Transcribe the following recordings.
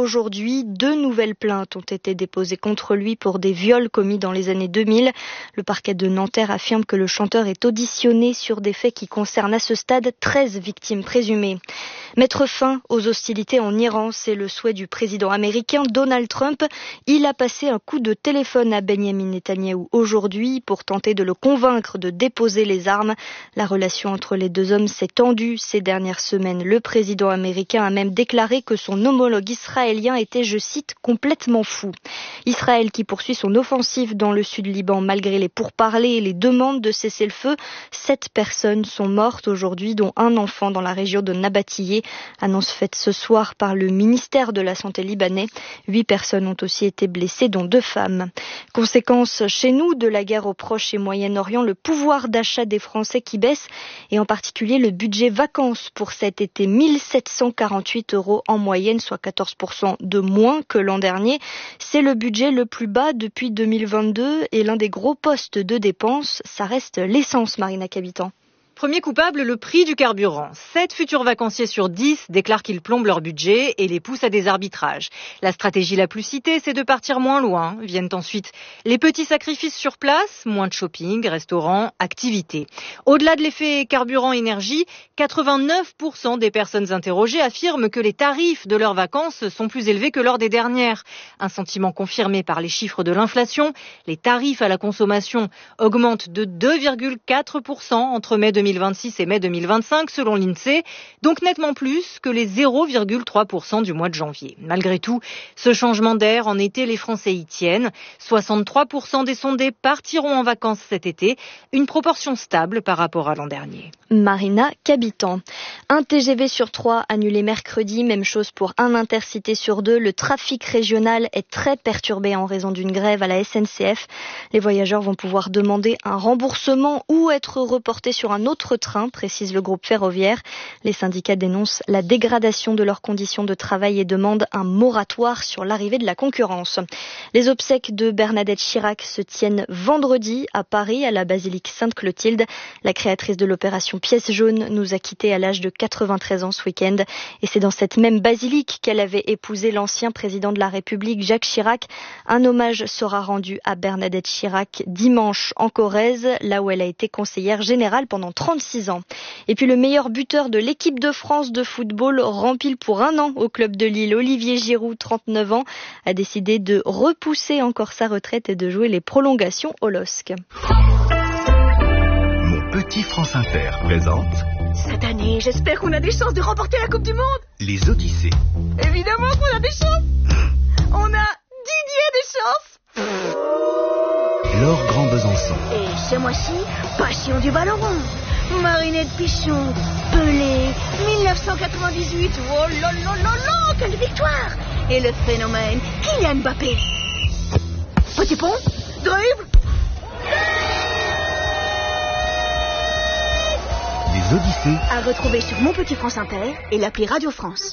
aujourd'hui. 2 nouvelles plaintes ont été déposées contre lui pour des viols commis dans les années 2000. Le parquet de Nanterre affirme que le chanteur est auditionné sur des faits qui concernent à ce stade 13 victimes présumées. Mettre fin aux hostilités en Iran, c'est le souhait du président américain Donald Trump. Il a passé un coup de téléphone à Benyamin Netanyahou aujourd'hui pour tenter de le convaincre de déposer les armes. La relation entre les deux hommes s'est tendue ces dernières semaines. Le président américain a même déclaré que son homologue israélien était, je cite, complètement fou. Israël qui poursuit son offensive dans le sud Liban malgré les pourparlers et les demandes de cessez-le-feu. 7 personnes sont mortes aujourd'hui, dont un enfant dans la région de Nabatillé. Annonce faite ce soir par le ministère de la Santé libanais. 8 personnes ont aussi été blessées, dont 2 femmes. Conséquence chez nous de la guerre au Proche et Moyen-Orient, le pouvoir d'achat des Français qui baisse et en particulier le budget vacances pour cet été, 1 748 € en moyenne, soit 14% de moins que l'an dernier. C'est le budget le plus bas depuis 2022 et l'un des gros postes de dépenses, ça reste l'essence, Marina Cabitan. Premier coupable, le prix du carburant. 7 futurs vacanciers sur 10 déclarent qu'ils plombent leur budget et les poussent à des arbitrages. La stratégie la plus citée, c'est de partir moins loin. Viennent ensuite les petits sacrifices sur place, moins de shopping, restaurants, activités. Au-delà de l'effet carburant-énergie, 89% des personnes interrogées affirment que les tarifs de leurs vacances sont plus élevés que lors des dernières. Un sentiment confirmé par les chiffres de l'inflation. Les tarifs à la consommation augmentent de 2,4% entre mai 2026 et mai 2025 selon l'INSEE, donc nettement plus que les 0,3% du mois de janvier. Malgré tout, ce changement d'air en été, les Français y tiennent. 63% des sondés partiront en vacances cet été, une proportion stable par rapport à l'an dernier. Marina Cabitan. Un TGV sur 3 annulé mercredi, même chose pour un Intercité sur 2. Le trafic régional est très perturbé en raison d'une grève à la SNCF. Les voyageurs vont pouvoir demander un remboursement ou être reportés sur un autre train, précise le groupe ferroviaire. Les syndicats dénoncent la dégradation de leurs conditions de travail et demandent un moratoire sur l'arrivée de la concurrence. Les obsèques de Bernadette Chirac se tiennent vendredi à Paris, à la basilique Sainte-Clotilde. La créatrice de l'opération Pièce jaune nous a quittés à l'âge de 93 ans ce week-end. Et c'est dans cette même basilique qu'elle avait épousé l'ancien président de la République, Jacques Chirac. Un hommage sera rendu à Bernadette Chirac dimanche en Corrèze, là où elle a été conseillère générale pendant 36 ans. Et puis le meilleur buteur de l'équipe de France de football rempile pour 1 an au club de Lille, Olivier Giroud, 39 ans, a décidé de repousser encore sa retraite et de jouer les prolongations au LOSC. Mon petit France Inter présente. Cette année, j'espère qu'on a des chances de remporter la Coupe du Monde. Les Odyssées. Évidemment qu'on a des chances. On a Didier des chances. Laure Grand Besançon. Et ce mois-ci, passion du ballon rond. Marinette Pichon, Pelé, 1998. Oh là là là là, quelle victoire. Et le phénomène, Kylian Mbappé. Petit pont, dribble. Les Odyssées. À retrouver sur Mon Petit France Inter et l'appli Radio France.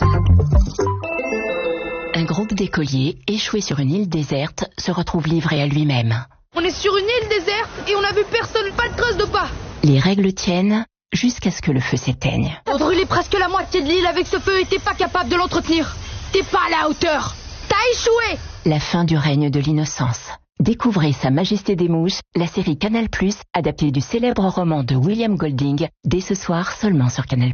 Un groupe d'écoliers, échoué sur une île déserte, se retrouve livré à lui-même. On est sur une île déserte et on n'a vu personne, pas de trace de pas. Les règles tiennent jusqu'à ce que le feu s'éteigne. On brûlait presque la moitié de l'île avec ce feu et t'es pas capable de l'entretenir. T'es pas à la hauteur. T'as échoué. La fin du règne de l'innocence. Découvrez Sa Majesté des Mouches, la série Canal+, adaptée du célèbre roman de William Golding, dès ce soir seulement sur Canal+.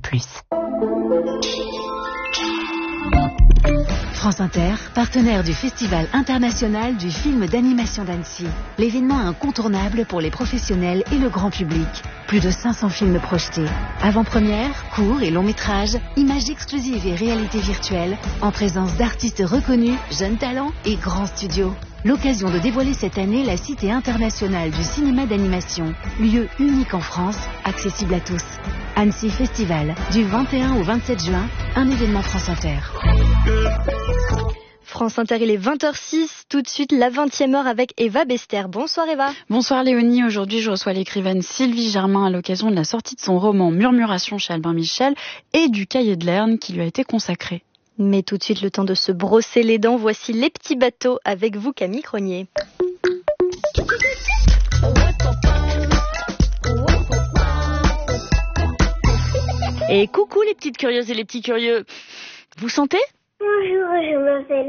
France Inter, partenaire du Festival international du film d'animation d'Annecy. L'événement incontournable pour les professionnels et le grand public. Plus de 500 films projetés. Avant-première, courts et longs métrages, images exclusives et réalité virtuelle, en présence d'artistes reconnus, jeunes talents et grands studios. L'occasion de dévoiler cette année la Cité internationale du cinéma d'animation, lieu unique en France, accessible à tous. Annecy Festival, du 21 au 27 juin, un événement France Inter. France Inter, il est 20h06, tout de suite la 20e heure avec Eva Bester. Bonsoir Eva. Bonsoir Léonie, aujourd'hui je reçois l'écrivaine Sylvie Germain à l'occasion de la sortie de son roman Murmuration chez Albin Michel et du Cahier de Lerne qui lui a été consacré. Mais tout de suite, le temps de se brosser les dents. Voici Les Petits Bateaux avec vous, Camille Cronier. Et coucou les petites curieuses et les petits curieux. Vous sentez ? Bonjour, je m'appelle